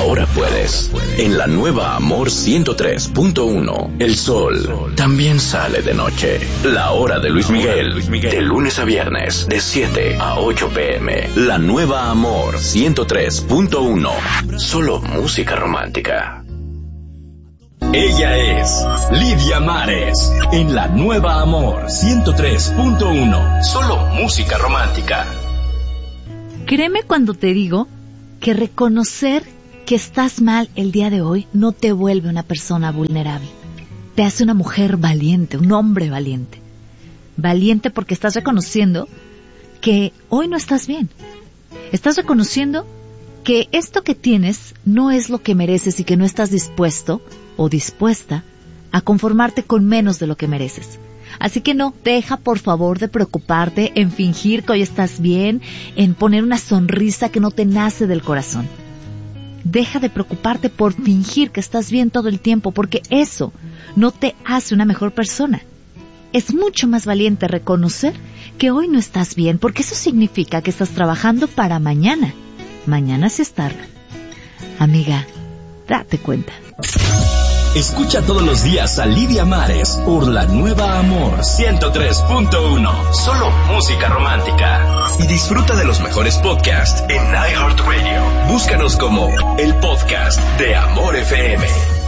ahora puedes. En la nueva Amor 103.1, el sol también sale de noche. La hora de Luis Miguel, de lunes a viernes, de 7 a 8 p.m. La nueva Amor 103.1, solo música romántica. Ella es Lidia Mares, en la nueva Amor 103.1, solo música romántica. Créeme cuando te digo que reconocer que estás mal el día de hoy no te vuelve una persona vulnerable. Te hace una mujer valiente, un hombre valiente. Valiente porque estás reconociendo que hoy no estás bien. Estás reconociendo que esto que tienes no es lo que mereces y que no estás dispuesto o dispuesta a conformarte con menos de lo que mereces. Así que no, deja por favor de preocuparte en fingir que hoy estás bien, en poner una sonrisa que no te nace del corazón. Deja de preocuparte por fingir que estás bien todo el tiempo, porque eso no te hace una mejor persona. Es mucho más valiente reconocer que hoy no estás bien, porque eso significa que estás trabajando para mañana. Mañana sí es tarde. Amiga, date cuenta. Escucha todos los días a Lidia Mares por la nueva Amor 103.1, solo música romántica. Y disfruta de los mejores podcasts en iHeartRadio. Búscanos como el podcast de Amor FM.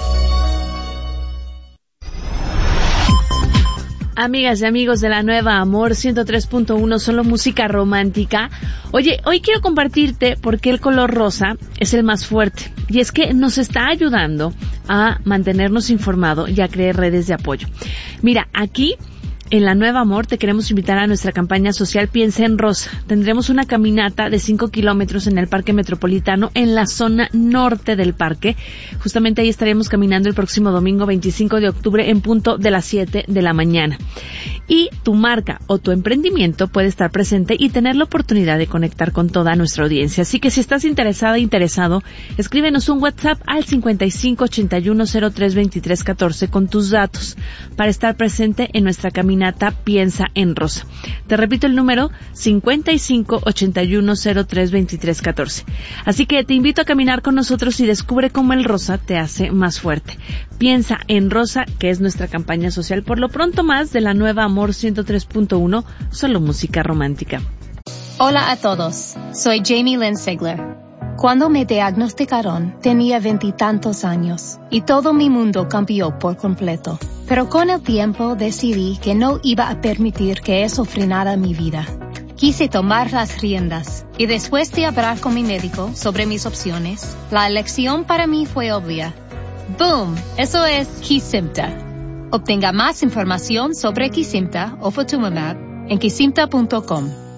Amigas y amigos de la nueva Amor 103.1, solo música romántica. Oye, hoy quiero compartirte por qué el color rosa es el más fuerte. Y es que nos está ayudando a mantenernos informados y a crear redes de apoyo. Mira, aquí en la nueva Amor te queremos invitar a nuestra campaña social Piensa en Rosa. Tendremos una caminata de 5 kilómetros en el Parque Metropolitano, en la zona norte del parque. Justamente ahí estaremos caminando el próximo domingo 25 de octubre en punto de las 7 de la mañana. Y tu marca o tu emprendimiento puede estar presente y tener la oportunidad de conectar con toda nuestra audiencia. Así que si estás interesada, interesado, escríbenos un WhatsApp al 5581032314 con tus datos para estar presente en nuestra caminata Piensa en Rosa. Te repito el número 5581032314. Así que te invito a caminar con nosotros y descubre cómo el rosa te hace más fuerte. Piensa en Rosa, que es nuestra campaña social. Por lo pronto más de la nueva Amor 103.1, solo música romántica. Hola a todos, soy Jamie Lynn Sigler. Cuando me diagnosticaron, tenía 20 y tantos años y todo mi mundo cambió por completo. Pero con el tiempo decidí que no iba a permitir que eso frenara mi vida. Quise tomar las riendas y después de hablar con mi médico sobre mis opciones, la elección para mí fue obvia. ¡Boom! Eso es Kesimpta. Obtenga más información sobre Kesimpta o Ofatumumab en kesimpta.com.